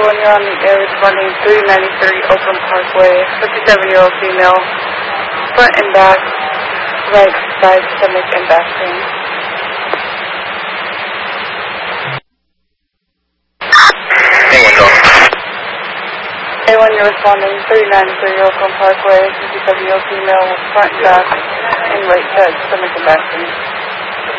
1, you're on the air responding 393 Oakland Parkway, 57-year-old female, front and back, right side, stomach and back pain. A1, you're responding 393 Oakland Parkway, 57-year-old female, front and back, and right side, stomach and back pain.